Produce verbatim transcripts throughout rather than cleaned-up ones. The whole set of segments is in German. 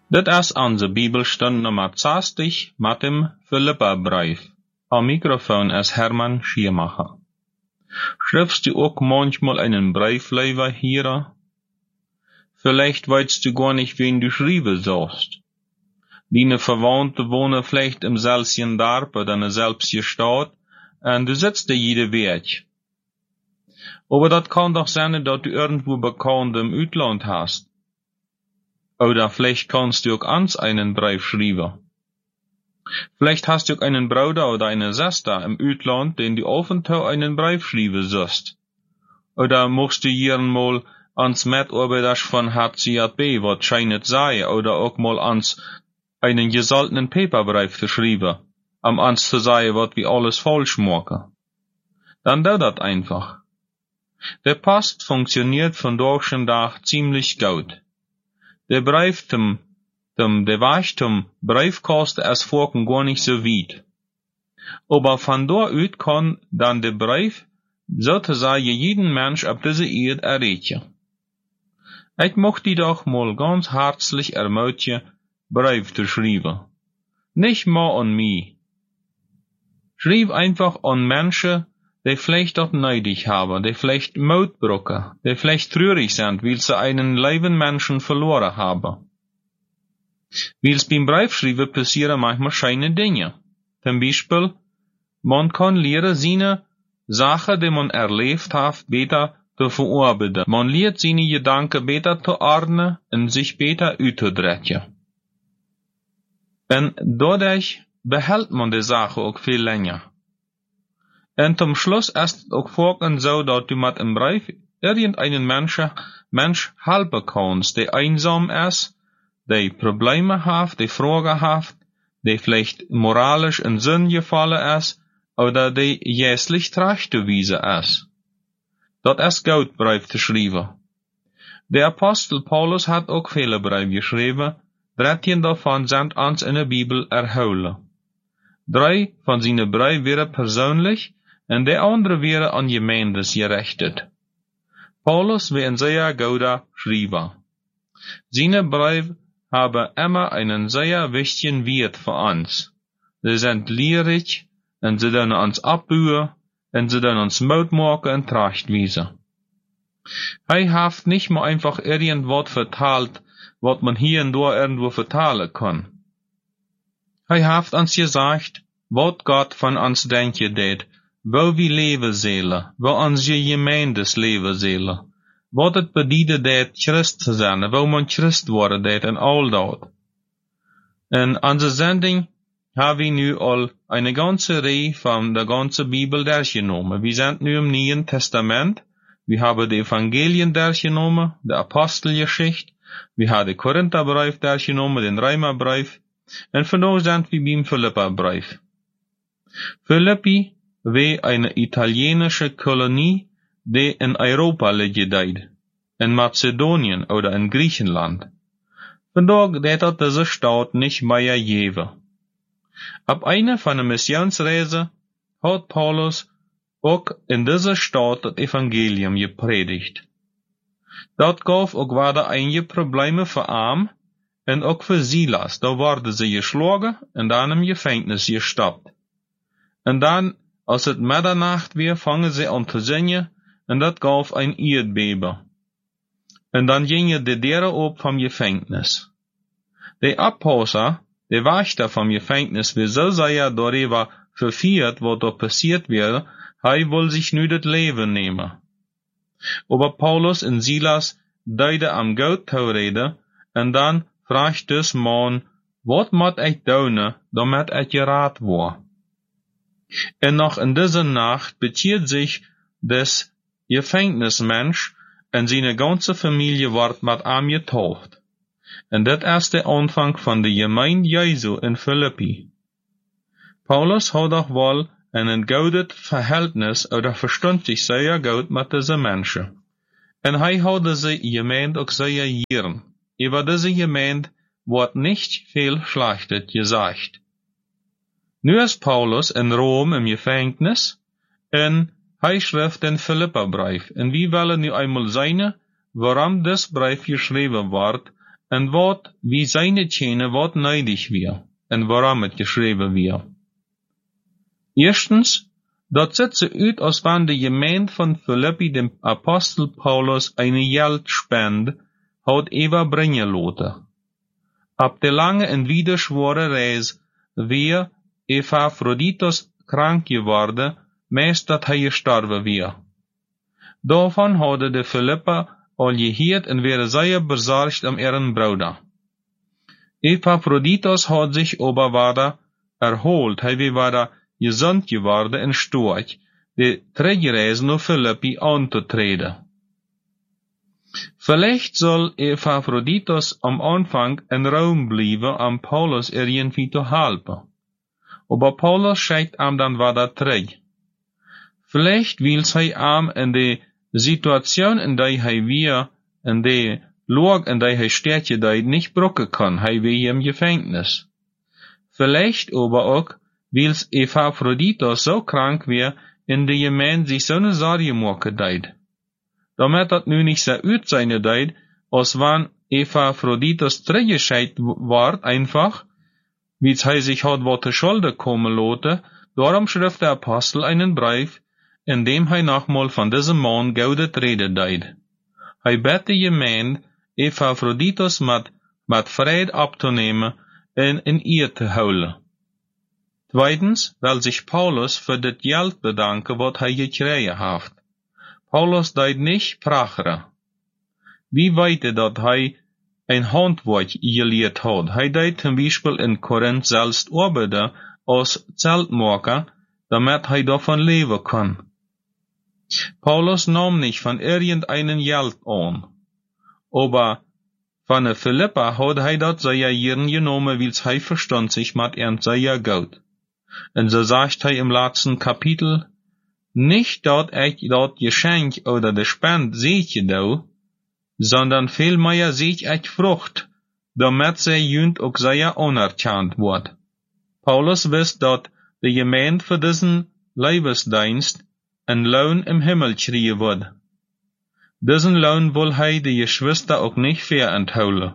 Dit is onze Bibelstund nummer zestig met dem Philipperbrief. Am Mikrofon ist Hermann Schiermacher. Schreibst du auch manchmal einen Briefleiter hier? Vielleicht weißt du gar nicht, wen du schreiben sollst. Deine Verwandte wohnen vielleicht im selben Dorf oder in der selben Stadt und du sitzt da jede Weg. Aber das kann doch sein, dass du irgendwo Bekannte im Ausland hast. Oder vielleicht kannst du auch uns einen Brief schreiben. Vielleicht hast du auch einen Bruder oder eine Schwester im Ausland, den du auf und zu einen Brief schreiben sollst. Oder musst du hier mal ans Mitarbeiter von H C J B, was scheint sei, oder auch mal ans einen gesaltenen Paperbrief zu schreiben, um ans zu sagen, was wir alles falsch machen. Dann tut das einfach. Der Post funktioniert von Tag zu Tag ziemlich gut. Der Brief zum, zum, der Weg zum Briefkasten ist vorhin gar nicht so weit. Aber von dort aus kann dann der Brief sozusagen jeden Mensch auf diese Erde erreichen. Ich möchte dich doch mal ganz herzlich ermutigen, Brief zu schreiben. Nicht mal an mich. Schreib einfach an Menschen, die vielleicht dort neidig haben, die vielleicht Mut brauchen, die vielleicht traurig sind, weil sie einen lieben Menschen verloren haben. Weil es beim Briefschreiben passieren manchmal schöne Dinge. Zum Beispiel, man kann lernen, seine Sachen, die man erlebt hat, besser zu verarbeiten. Man lernt seine Gedanken besser zu ordnen und sich besser auszudrücken. Und dadurch behält man die Sache auch viel länger. Und zum Schluss ist es auch vorhin so, dass du mit einem Brief irgendeinen Menschen, Mensch helfen kannst, der einsam ist, der Probleme hat, der Fragen hat, der vielleicht moralisch in Sinn gefallen ist, oder der jässlich zurechtgewiesen ist. Das ist gut, Brief zu schreiben. Der Apostel Paulus hat auch viele Briefe geschrieben, dreizehn davon sind uns in der Bibel erholen. Drei von seinen Briefen wären persönlich, und der andere wäre an Gemeindes gerichtet. Paulus war ein sehr guter Schreiber. Seine Briefe haben immer einen sehr wichtigen Wert für uns. Sie sind lehrreich, und sie können uns abbauen, und sie können uns Mut machen und Trachtweise. Er hat nicht mal einfach irgendwas verteilt, was man hier und da irgendwo verteilen kann. Er hat uns gesagt, was Gott von uns denken det, wo wir leben sollen, wo unsere Gemeindes leben sollen, was es bedeutet det, Christ zu sein, wo man Christ worden det und all das. In unserer Sendung haben wir nu all eine ganze Reihe von der ganzen Bibel durchgenommen. Wir sind nu im Neuen Testament, wir haben die Evangelien durchgenommen, die Apostelgeschichte, wir haben den Korintherbrief durchgenommen, den Römerbrief, und vandaag sind wir beim Philipperbrief. Philippi war eine italienische Kolonie, die in Europa liegt, in Mazedonien oder in Griechenland. Vandaag hat diese Stadt nicht mehr geben. Ab einer von der Missionsreise hat Paulus auch in dieser Stadt das Evangelium gepredigt. Dort gab auch wieder einige Probleme für Arm und auch für Silas. Da wurden sie geschlagen und dann im Gefängnis gestoppt. Und dann, als es Mitternacht war, fangen sie an zu singen und das gab ein Erdbeben. Und dann gingen die Türen auf vom Gefängnis. Der Abpasser, der Wächter vom Gefängnis, war so sehr darüber verführt, was da passiert wäre, er will sich nur das Leben nehmen. Aber Paulus und Silas deuten am Gott zu reden, und dann fragt das Mann, was muss ich tun, damit ich gerat war? Und noch in dieser Nacht bekehrt sich des Gefängnismensch und seine ganze Familie wird mit ihm getauft. Und das ist der Anfang von der Gemeinde Jesu in Philippi. Paulus hat auch wohl ein gutes Verhältnis oder verstand sich sehr gut mit diesen Menschen. Und er hat diese Gemeinde auch sehr gern. Über diese Gemeinde wird nicht viel Schlechtes gesagt. Nu ist Paulus in Rom im Gefängnis, und er schreibt den Philipperbrief. Und wir wollen nu einmal sehen, warum das Brief geschrieben wird, en wat wie seine tjene wat neidig wir, en waarom het geschreven wir. Erstens, dat zet ze uit als van de gemeente van Philippi dem Apostel Paulus eine Geldspende had Eva brengen laten. Ab de lange en wieder schwere reis weer Epaphroditus krank geworden, meest dat hij gestorven weer. Daarvan hadden de Philippa al geheerd en werden zeer bezorgd om ihren Bruder. Epaphroditus had zich aber wieder erholt, hij weer wieder gesund geworden en storch, de terugreis naar Philippi aan te treden. Vielleicht soll Epaphroditus am Anfang in Rom blijven om Paulus irgendwie te helpen. Aber Paulus schickt ihm dann wieder terug. Vielleicht will hij ihm in de Situation, in der hij weer, in de Lage, in der hij steht, der nicht brücken kann, hij weer im Gefängnis. Vielleicht aber auch, weil Epaphroditus so krank wär, in de Gemeinde sich so eine Sorge machen deid. Damit dat nu nicht so uit seine deid, als wann Epaphroditus zurückgeschickt ward, einfach, wie hij sich hat wat Schulde kommen lote, darum schrift der Apostel einen Brief, in dem hij nochmal von diesem Mann gaudet rede deid. Hij bet de Gemeinde, Epaphroditus mit, mit Fried abzunehmen en in ihr te houden. Zweitens, weil sich Paulus für das Geld bedanke, wat hij gekregen heeft. Paulus deed nicht pracheren. Wie weet je dat hij ein Handwerk geleerd had? Hij deed zum Beispiel in Korinth selbst arbeiten als Zeltmaker, damit hij davon leben kann. Paulus nahm nicht von irgendeinem Geld an, aber von der Philippa hat hij dat sehr gern genommen, weil hij verstand sich mit ihm sehr gut. Und so sagt hij im letzten Kapitel, nicht dat ich dat Geschenk oder de Spend seht je da, sondern vielmehr seht ich Frucht, damit sie jünd auch sehr anerkannt wird. Paulus wisst dat de Gemeinde für diesen Leibesdienst ein Lohn im Himmel kriegen wird. Diesen Lohn will hij de Geschwister auch nicht verentholen.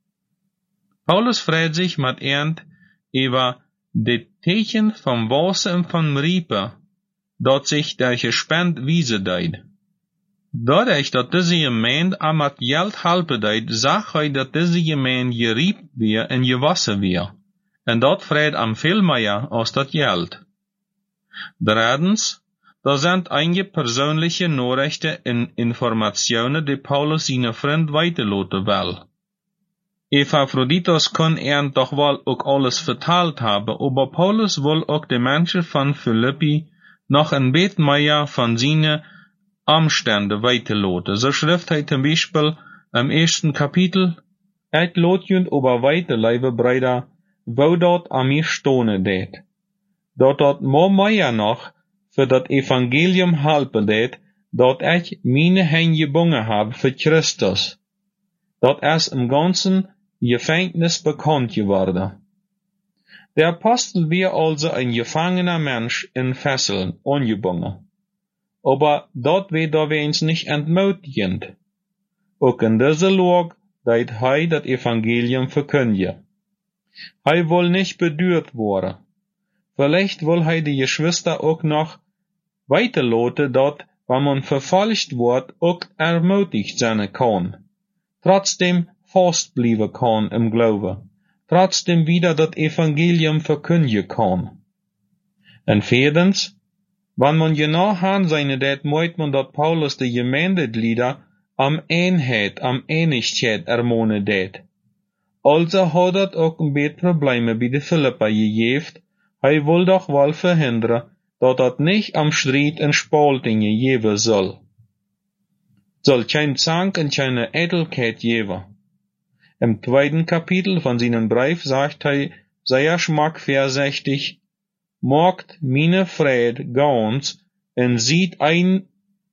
Paulus freut sich mit Ernt über de Teken vom Wasser und vom Riepen, dat sich der Gespend wiese deid. Dadurch, dat diese Gemeinde am mit Geld helpen deid, zag hij dat diese Gemeinde geriep weer en gewassen weer. En dat freut am veel meer als dat Geld. Drittens, da sind einige persönliche Nachrichten und Informationen, die Paulus seine Freund weiterlassen will. Epaphroditus kann er doch wohl auch alles verteilt haben, aber Paulus will auch die Menschen von Philippi noch ein bisschen mehr von seinen Umständen weiterlassen. So schreibt er zum Beispiel im ersten Kapitel, «Et lot jünd aber weiter, liebe Brüder, wo dort an mir stohne det. Dort dort mo mehr noch für das Evangelium helpen det, dort ich meine Hände gebungen habe für Christus. Dort ist im ganzen Gefängnis bekannt geworden.» Der Apostel war also ein gefangener Mensch in Fesseln, ungebunden. Aber dort wird er wenigstens nicht entmutigend. Auch in dieser Lage deit er das Evangelium verkündigen. Er will nicht bedürt worden. Vielleicht will er die Geschwister auch noch weiterlassen, dort, wenn man verfolgt wird, auch ermutigt sein kann. Trotzdem fast bleiben kann im Glauben. Trotzdem wieder das Evangelium verkündigen kann. Und viertens, wenn man genau ansehen det, meint man, dass Paulus die Gemeindeglieder am Einheit, am Einigkeit ermahnen det. Also hat er auch ein bisschen Probleme bei den Philippa gegeben. Er will doch wohl verhindern, dass das nicht am Streit und Spaltungen geben soll. Soll kein Zank und keine Eitelkeit geben. Im zweiten Kapitel von seinem Brief sagt er sehr schmackversüchtig, «Macht meine Fried ganz und sieht ein,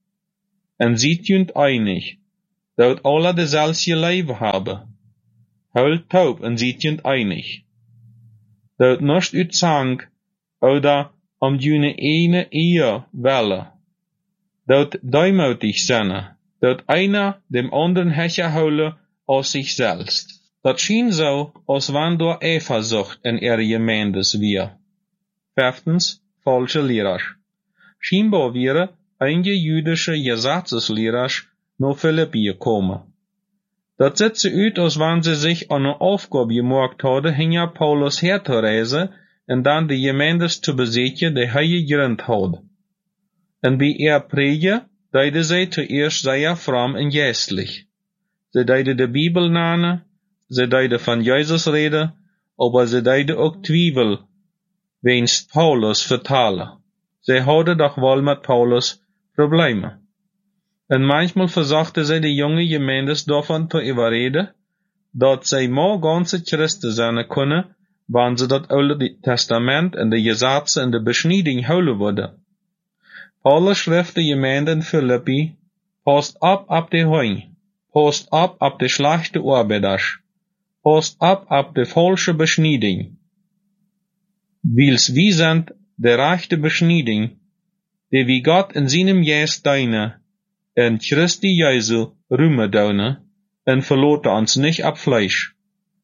und sieht jünd einig, dat alle dezelfde Leben haben. Hult taub und sieht jünd einig. Dat nicht uit Zank oder om jüne eine Ehe welle. Dat duimoutig zijn, dat einer dem anderen hecher houden als sich selbst.» Dat schien so, als wann door Eifersucht in ihre Gemeindes wir. Vijftens, falsche Leraars. Scheinbar wäre einige jüdische Gesetzeslehrers naar Philippi gekommen. Dat zit ze uit als wann sie sich an eine Aufgabe gemacht hadden, hinter Paulus herzureisen en dan de Gemeindes zu besetzen, die hij gegründet had. En bij er predigen, deiden zij zuerst sehr fromm en geistlich. Sie deiden de Bibel nahen, sie deiden van Jesus reden, aber sie deiden ook Twijfel, wenst Paulus vertalen. Sie hadden doch wel met Paulus Probleme. En manchmal versuchte sie die junge Gemeindes davon zu überreden, dat zij maar ganze Christen zijn kunnen, wann sie das Oude Testament en de Gesetze en de Beschneiding houden worden. Paulus schrift de Gemeinde in Philippi, passt ab ab de Hoin, passt ab ab de schlechte Arbeiters, passt ab ab de falsche Beschneiding. Wils wie sind de rechte Beschneiding, die wie Gott in seinem Geist deine, en Christi Jesu rühmen daune, en verloten ons nicht ab Fleisch.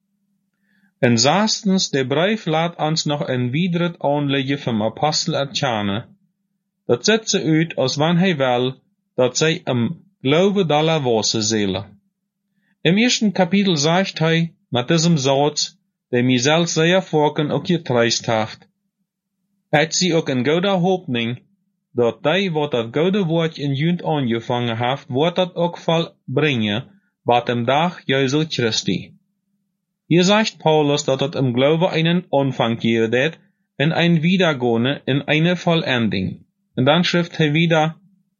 En zestens, de Brief laat ons nog een wiederet aanleggen vom Apostel erkennen, dat zet ze uit als wann hij wel, dat zij im Glaube daller Wasser seele. Im ersten Kapitel sagt hij, mit diesem Satz, der mir selbst sehr vorken ook getreist haft, hat sie ook een goude Hoffnung, dat die, wat dat goude woord in junt angefangen haft, wordt dat ook vol brengen, wat im Dag Jesu Christi. Hier sagt Paulus, dat het im Glaube einen Anfang geben en ein Wiedergehen in eine Vollending. Und dann schrift er wieder,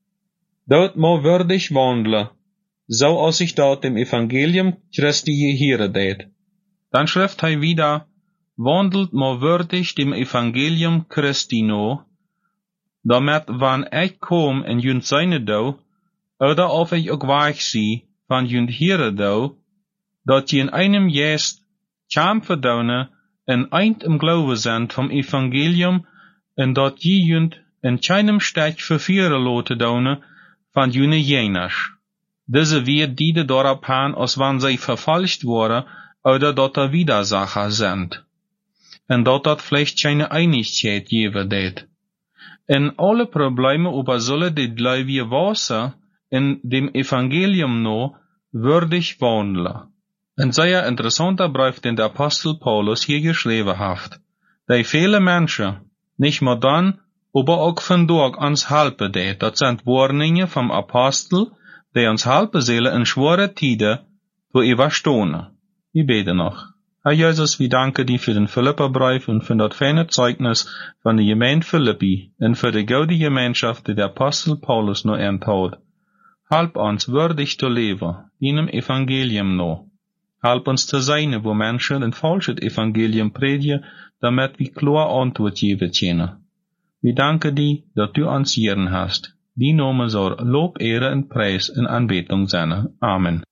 dort mo würdig wandle, so als ich dort dem Evangelium Christi gehöre det. Dann schrift er wieder, wandelt mo würdig dem Evangelium Christi no, damit wann ich kom en junt seine do, oder of ich ook weich sie, van junt here do, dat je in einem Geist kam verdaune en eind im Glaube sind vom Evangelium en dat je junt in keinem Stech vervieren lote daune van june jeners. Diese wird die dorop han, als wann sie verfalscht worden, oder dat er Widersacher sind. En dat dat vielleicht keine Einigkeit geben det. In alle Probleme über sollen die Gläubige Wasser in dem Evangelium no würdig wandeln. Ein sehr interessanter Brief, den der Apostel Paulus hier geschrieben hat. Die viele Menschen, nicht nur dann, aber auch von dort uns helfen det. Das sind Warnungen vom Apostel, die uns helfen sollen in schwere Tiden zu überstehen. Wir beten noch. Herr Jesus, wir danken dir für den Philipperbrief und für das feine Zeugnis von der Gemeinde Philippi und für die gute Gemeinschaft, die der Apostel Paulus nur ernthaut. Halb uns würdig zu leben, deinem Evangelium noch. Halb uns zu sein, wo Menschen ein falsches Evangelium predigen, damit wir klar Antwort geben können. Wir danken dir, dass du uns Herren hast. Die Name soll Lob, Ehre und Preis in Anbetung sein. Amen.